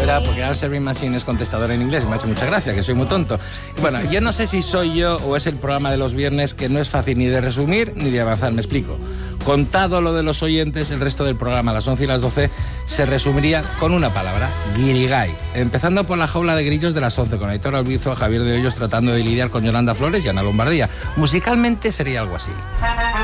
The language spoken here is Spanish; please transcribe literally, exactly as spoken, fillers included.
Ya, porque Answering Machine es contestador en inglés y me ha hecho mucha gracia, que soy muy tonto. Bueno, yo no sé si soy yo o es el programa de los viernes que no es fácil ni de resumir ni de avanzar, me explico. Contado lo de los oyentes, el resto del programa a las once y las doce se resumiría con una palabra, guirigay. Empezando por la jaula de grillos de las once, con Aitor Albizo, Javier de Hoyos tratando de lidiar con Yolanda Flores y Ana Lombardía. Musicalmente sería algo así.